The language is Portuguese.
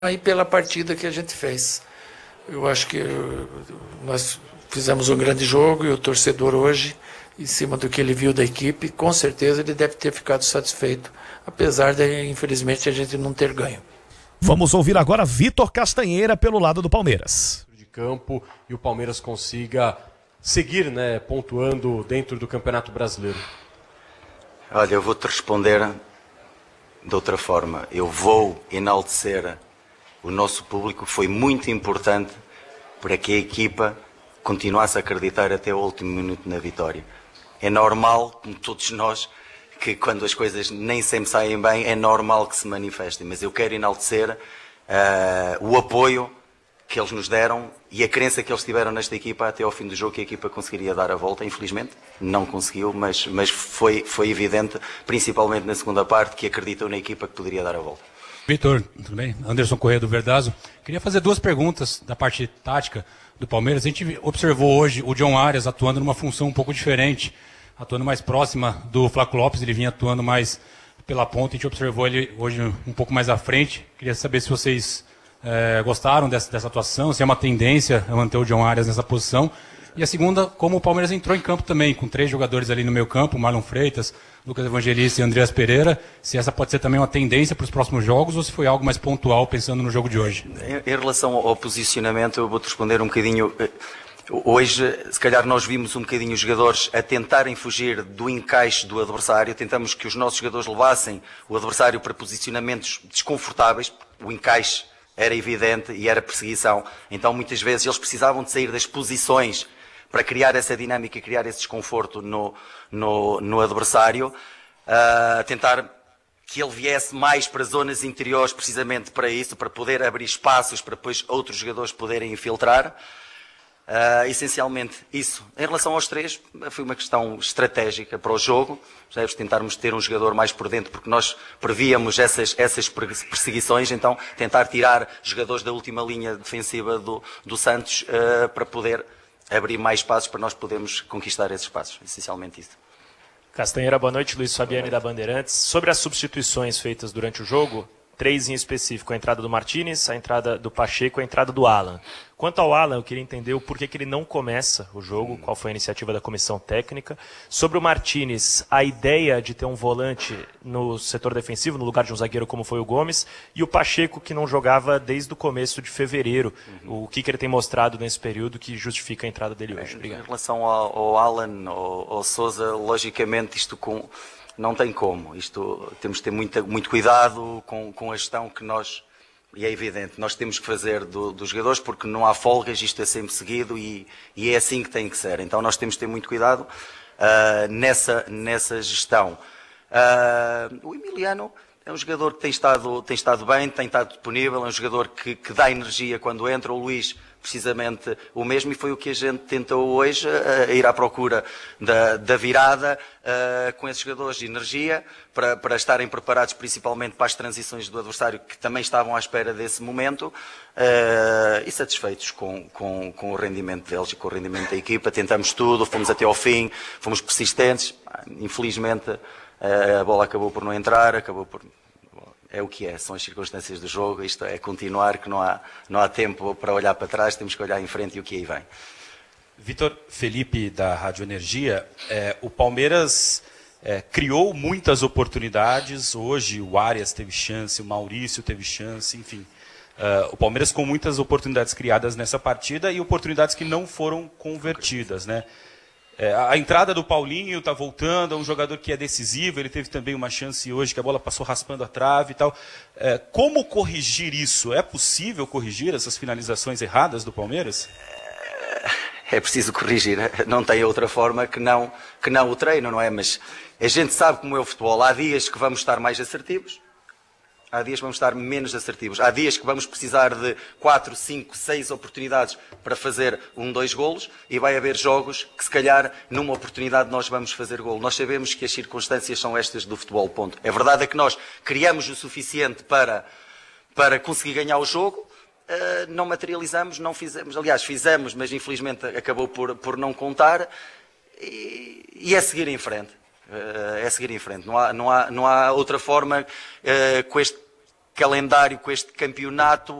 aí pela partida que a gente fez. Eu acho que nós fizemos um grande jogo e o torcedor hoje, em cima do que ele viu da equipe, com certeza ele deve ter ficado satisfeito, apesar de, infelizmente, a gente não ter ganho. Vamos ouvir agora Vitor Castanheira pelo lado do Palmeiras. De campo e o Palmeiras consiga seguir, né, pontuando dentro do Campeonato Brasileiro. Olha, eu vou-te responder de outra forma. Eu vou enaltecer o nosso público, foi muito importante para que a equipa continuasse a acreditar até o último minuto na vitória. É normal, como todos nós, que quando as coisas nem sempre saem bem, é normal que se manifestem, mas eu quero enaltecer o apoio que eles nos deram e a crença que eles tiveram nesta equipa até ao fim do jogo, que a equipa conseguiria dar a volta. Infelizmente não conseguiu, mas foi evidente, principalmente na segunda parte, que acreditou na equipa que poderia dar a volta. Vitor, tudo bem? Anderson Corrêa do Verdazo. Queria fazer duas perguntas da parte tática do Palmeiras. A gente observou hoje o John Arias atuando numa função um pouco diferente, atuando mais próxima do Flaco Lopes, ele vinha atuando mais pela ponta, a gente observou ele hoje um pouco mais à frente. Queria saber se vocês gostaram dessa atuação, se é uma tendência a manter o John Arias nessa posição. E a segunda, como o Palmeiras entrou em campo também, com 3 jogadores ali no meio campo, Marlon Freitas, Lucas Evangelista e Andreas Pereira, se essa pode ser também uma tendência para os próximos jogos ou se foi algo mais pontual pensando no jogo de hoje? Em relação ao posicionamento, eu vou-te responder um bocadinho. Hoje, se calhar nós vimos um bocadinho os jogadores a tentarem fugir do encaixe do adversário, tentamos que os nossos jogadores levassem o adversário para posicionamentos desconfortáveis, o encaixe era evidente e era perseguição, então muitas vezes eles precisavam de sair das posições para criar essa dinâmica, criar esse desconforto no adversário, tentar que ele viesse mais para zonas interiores precisamente para isso, para poder abrir espaços para depois outros jogadores poderem infiltrar. Essencialmente isso. Em relação aos 3, foi uma questão estratégica para o jogo, tentarmos ter um jogador mais por dentro, porque nós prevíamos essas perseguições, então tentar tirar jogadores da última linha defensiva do Santos para poder abrir mais espaços para nós podermos conquistar esses espaços. Essencialmente isso. Castanheira, boa noite. Luiz Fabiani da Bandeirantes. Sobre as substituições feitas durante o jogo, 3 em específico, a entrada do Martínez, a entrada do Pacheco e a entrada do Alan. Quanto ao Alan, eu queria entender o porquê que ele não começa o jogo, qual foi a iniciativa da comissão técnica. Sobre o Martínez, a ideia de ter um volante no setor defensivo, no lugar de um zagueiro como foi o Gomes, e o Pacheco, que não jogava desde o começo de fevereiro. O que ele tem mostrado nesse período que justifica a entrada dele hoje? Obrigado. Em relação ao Alan, ao Sousa, logicamente isto não tem como. Isto, temos de ter muito cuidado com a gestão que nós, e é evidente, nós temos que fazer dos jogadores, porque não há folgas, isto é sempre seguido e é assim que tem que ser. Então nós temos de ter muito cuidado nessa gestão. O Emiliano é um jogador que tem estado bem, tem estado disponível, é um jogador que dá energia quando entra. O Luís, precisamente o mesmo, e foi o que a gente tentou hoje, ir à procura da virada com esses jogadores de energia, para estarem preparados principalmente para as transições do adversário, que também estavam à espera desse momento, e satisfeitos com o rendimento deles e com o rendimento da equipa. Tentamos tudo, fomos até ao fim, fomos persistentes. Infelizmente a bola acabou por não entrar, é o que é, são as circunstâncias do jogo, isto é continuar, que não há tempo para olhar para trás, temos que olhar em frente e o que aí vem. Vitor, Felipe da Rádio Energia, o Palmeiras criou muitas oportunidades, hoje o Arias teve chance, o Maurício teve chance, enfim. O Palmeiras com muitas oportunidades criadas nessa partida e oportunidades que não foram convertidas, né? A entrada do Paulinho está voltando, é um jogador que é decisivo, ele teve também uma chance hoje que a bola passou raspando a trave e tal. Como corrigir isso? É possível corrigir essas finalizações erradas do Palmeiras? É preciso corrigir, não tem outra forma que não o treino, não é? Mas a gente sabe como é o futebol, há dias que vamos estar mais assertivos, há dias que vamos estar menos assertivos. Há dias que vamos precisar de 4, 5, 6 oportunidades para fazer 1, 2 golos, e vai haver jogos que, se calhar, numa oportunidade nós vamos fazer golo. Nós sabemos que as circunstâncias são estas do futebol, ponto. É verdade que nós criamos o suficiente para conseguir ganhar o jogo, não materializamos, não fizemos. Aliás, fizemos, mas infelizmente acabou por não contar, e é seguir em frente. É seguir em frente. Não há outra forma com este calendário, com este campeonato,